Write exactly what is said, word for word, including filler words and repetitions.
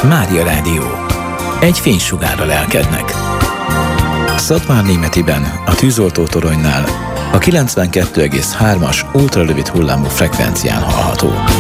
Mária Rádió. Egy fénysugár a lelkednek. Szatmárnémetiben, a tűzoltótoronynál a kilencvenkettő egész hármas ultrarövid hullámú frekvencián hallható.